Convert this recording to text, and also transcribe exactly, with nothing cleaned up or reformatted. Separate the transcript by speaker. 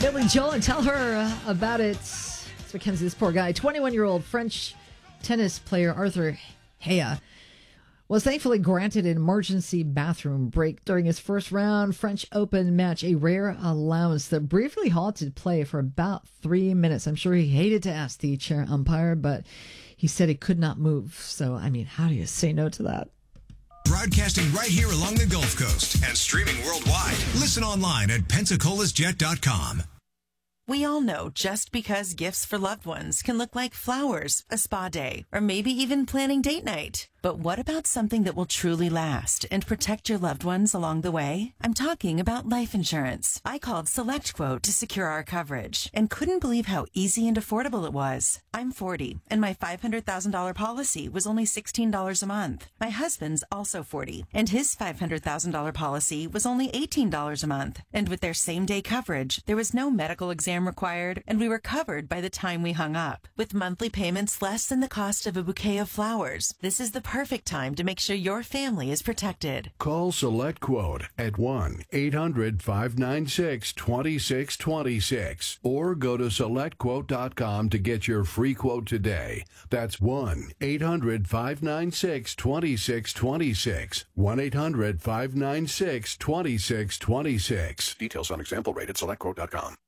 Speaker 1: Billy Joel and tell her about it. It's Mackenzie, this poor guy. twenty-one-year-old French tennis player Arthur Haya was thankfully granted an emergency bathroom break during his first round French Open match, a rare allowance that briefly halted play for about three minutes. I'm sure he hated to ask the chair umpire, but he said he could not move. So, I mean, how do you say no to that?
Speaker 2: Broadcasting right here along the Gulf Coast and streaming worldwide. Listen online at Pensacola's Jet dot com.
Speaker 3: We all know just because gifts for loved ones can look like flowers, a spa day, or maybe even planning date night. But what about something that will truly last and protect your loved ones along the way? I'm talking about life insurance. I called SelectQuote to secure our coverage and couldn't believe how easy and affordable it was. I'm forty, and my five hundred thousand dollars policy was only sixteen dollars a month. My husband's also forty, and his five hundred thousand dollars policy was only eighteen dollars a month. And with their same-day coverage, there was no medical exam required, and we were covered by the time we hung up. With monthly payments less than the cost of a bouquet of flowers, this is the perfect time to make sure your family is protected.
Speaker 4: Call SelectQuote at one eight hundred five nine six two six two six or go to select quote dot com to get your free quote today. That's one eight hundred five nine six two six two six. one eight hundred five nine six two six two six. Details on example rate at select quote dot com.